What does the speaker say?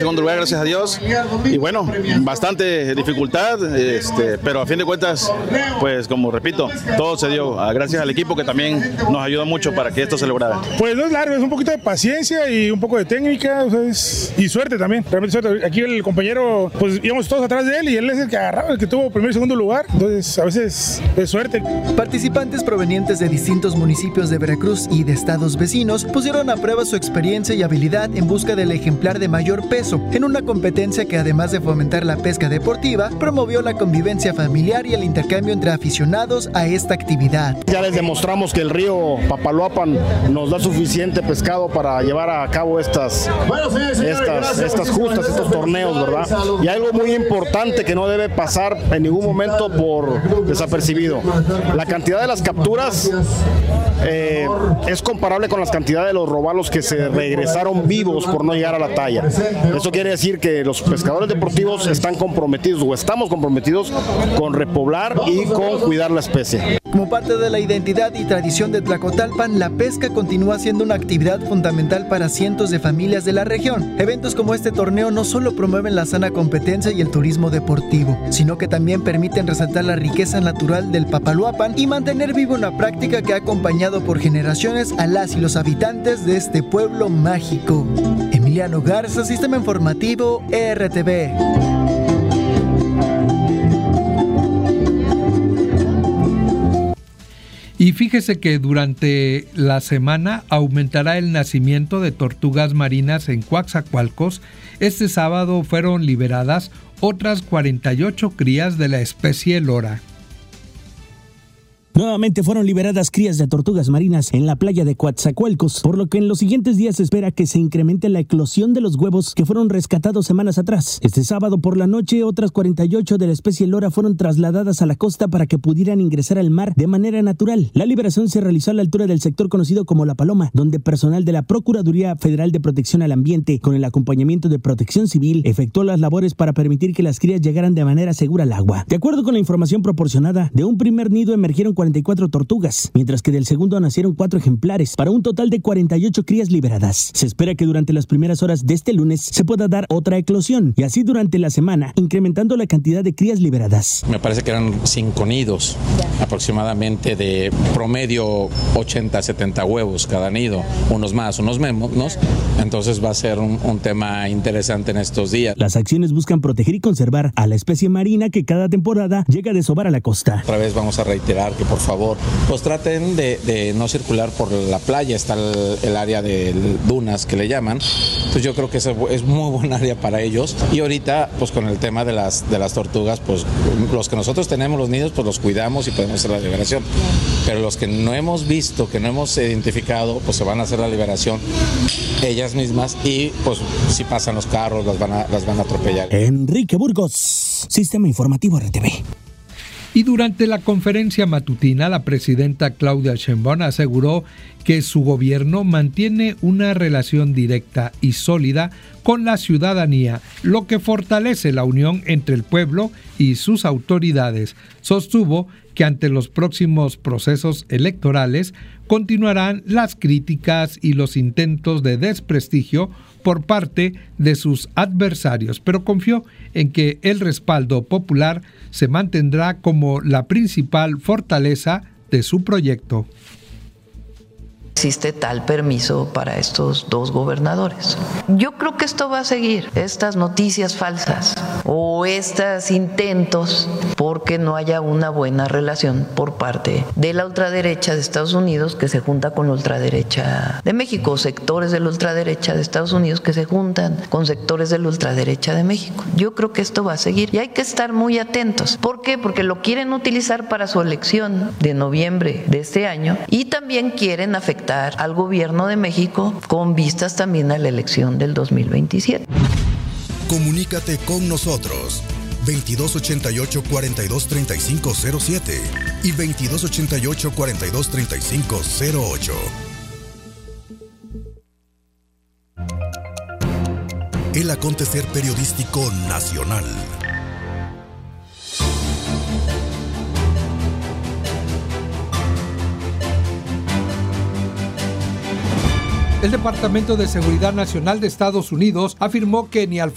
segundo lugar, gracias a Dios. Y bueno, bastante dificultad, pero a fin de cuentas, pues como repito, todo se dio gracias al equipo que también nos ayudó mucho para que esto se lograra. Pues no es largo, es un poquito de paciencia y un poco de técnica, o sea, y suerte también, realmente suerte. Aquí el compañero, pues íbamos todos atrás de él y él es el que agarraba, el que tuvo primer y segundo lugar, entonces a veces es suerte. Participantes provenientes de distintos municipios de Veracruz y de estados vecinos pusieron a prueba su experiencia y habilidad en busca del ejemplar de mayor peso, en una competencia que además de fomentar la pesca deportiva, promovió la convivencia familiar y el intercambio entre aficionados a esta actividad. Ya les demostramos que el río Papaloapan nos da suficiente pescado para llevar a cabo estas justas, estos torneos, ¿verdad? Y algo muy importante que no debe pasar en ningún momento por desapercibido. La cantidad de las capturas es comparable con la cantidad de los robalos que se regresaron vivos por no llegar a la talla. Eso quiere decir que los pescadores deportivos están comprometidos o estamos comprometidos con repoblar y con cuidar la especie. Como parte de la identidad y tradición de Tlacotalpan, la pesca continúa siendo una actividad fundamental para cientos de familias de la región. Eventos como este torneo no solo promueven la sana competencia y el turismo deportivo, sino que también permiten resaltar la riqueza natural del Papaloapan y mantener viva una práctica que ha acompañado por generaciones a las y los habitantes de este pueblo mágico. Emiliano Garza, Sistema Informativo RTV. Y fíjese que durante la semana aumentará el nacimiento de tortugas marinas en Coatzacoalcos. Este sábado fueron liberadas otras 48 crías de la especie lora. Nuevamente fueron liberadas crías de tortugas marinas en la playa de Coatzacoalcos, por lo que en los siguientes días se espera que se incremente la eclosión de los huevos que fueron rescatados semanas atrás. Este sábado por la noche, otras 48 de la especie lora fueron trasladadas a la costa para que pudieran ingresar al mar de manera natural. La liberación se realizó a la altura del sector conocido como La Paloma, donde personal de la Procuraduría Federal de Protección al Ambiente, con el acompañamiento de Protección Civil, efectuó las labores para permitir que las crías llegaran de manera segura al agua. De acuerdo con la información proporcionada, de un primer nido emergieron 44 tortugas, mientras que del segundo nacieron 4 ejemplares, para un total de 48 crías liberadas. Se espera que durante las primeras horas de este lunes se pueda dar otra eclosión, y así durante la semana, incrementando la cantidad de crías liberadas. Me parece que eran 5 nidos, aproximadamente de promedio 80, 70 huevos cada nido, unos más, unos menos, entonces va a ser un tema interesante en estos días. Las acciones buscan proteger y conservar a la especie marina que cada temporada llega a desovar a la costa. Otra vez vamos a reiterar que por favor, pues traten de no circular por la playa, está el área de dunas que le llaman, pues yo creo que es muy buen área para ellos, y ahorita pues con el tema de las tortugas, pues los que nosotros tenemos los nidos, pues los cuidamos y podemos hacer la liberación, pero los que no hemos visto, que no hemos identificado, pues se van a hacer la liberación ellas mismas, y pues si pasan los carros las van a atropellar. Enrique Burgos, Sistema Informativo RTV. Y durante la conferencia matutina, la presidenta Claudia Sheinbaum aseguró que su gobierno mantiene una relación directa y sólida con la ciudadanía, lo que fortalece la unión entre el pueblo y sus autoridades. Sostuvo que ante los próximos procesos electorales continuarán las críticas y los intentos de desprestigio por parte de sus adversarios, pero confió en que el respaldo popular se mantendrá como la principal fortaleza de su proyecto. Existe tal permiso para estos dos gobernadores. Yo creo que esto va a seguir, estas noticias falsas o estos intentos porque no haya una buena relación por parte de la ultraderecha de Estados Unidos que se junta con la ultraderecha de México, sectores de la ultraderecha de Estados Unidos que se juntan con sectores de la ultraderecha de México. Yo creo que esto va a seguir y hay que estar muy atentos. ¿Por qué? Porque lo quieren utilizar para su elección de noviembre de este año y también quieren afectar al gobierno de México con vistas también a la elección del 2027. Comunícate con nosotros 2288-423507 y 2288-423508. El acontecer periodístico nacional. El Departamento de Seguridad Nacional de Estados Unidos afirmó que ni al